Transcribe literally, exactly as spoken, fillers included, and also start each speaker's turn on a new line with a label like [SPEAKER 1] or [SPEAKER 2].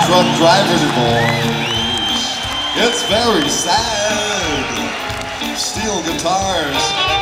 [SPEAKER 1] truck drivers boys. It's very sad. Steel guitars.